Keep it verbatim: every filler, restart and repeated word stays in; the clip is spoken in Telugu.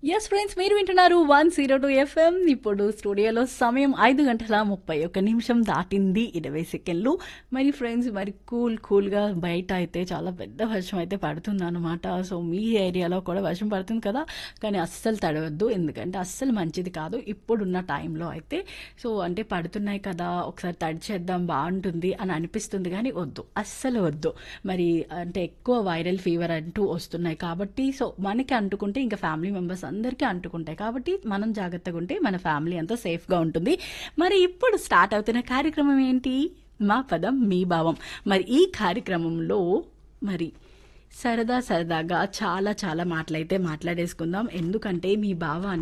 ఎస్ ఫ్రెండ్స్, మీరు వింటున్నారు వన్ జీరో టూ ఎఫ్ఎం. ఇప్పుడు స్టూడియోలో సమయం ఐదు గంటల ముప్పై ఒక్క నిమిషం దాటింది ఇరవై సెకండ్లు. మరి ఫ్రెండ్స్, మరి కూల్ కూల్గా బయట అయితే చాలా పెద్ద వర్షం అయితే పడుతుంది అనమాట. సో మీ ఏరియాలో కూడా వర్షం పడుతుంది కదా, కానీ అస్సలు తడవద్దు, ఎందుకంటే అస్సలు మంచిది కాదు ఇప్పుడున్న టైంలో అయితే. సో అంటే పడుతున్నాయి కదా, ఒకసారి తడిచేద్దాం బాగుంటుంది అని అనిపిస్తుంది, కానీ వద్దు, అస్సలు వద్దు. మరి అంటే ఎక్కువ వైరల్ ఫీవర్ అంటూ వస్తున్నాయి కాబట్టి, సో మనకి అంటుకుంటే ఇంకా ఫ్యామిలీ మెంబర్స్ అందరికీ అంటుకుంటాయి కాబట్టి మనం జాగ్రత్తగా ఉంటే మన ఫ్యామిలీ అంతా సేఫ్గా ఉంటుంది. మరి ఇప్పుడు స్టార్ట్ అవుతున్న కార్యక్రమం ఏంటి? మా పదం మీ భావం. మరి ఈ కార్యక్రమంలో మరి సరదా సరదాగా చాలా చాలా మాటలైతే మాట్లాడేసుకుందాం, ఎందుకంటే మీ భావాన్ని